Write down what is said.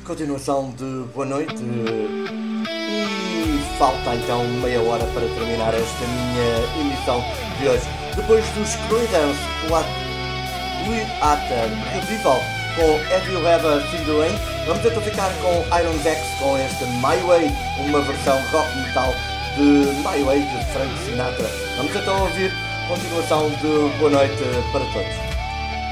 Continuação de boa noite e falta então meia hora para terminar esta minha emissão de hoje. Depois dos Creedence Clearwater Revival com Have You Ever Seen the Rain, vamos então ficar com Iron Dex com este My Way, uma versão rock metal de My Way de Frank Sinatra. Vamos então ouvir continuação de boa noite para todos.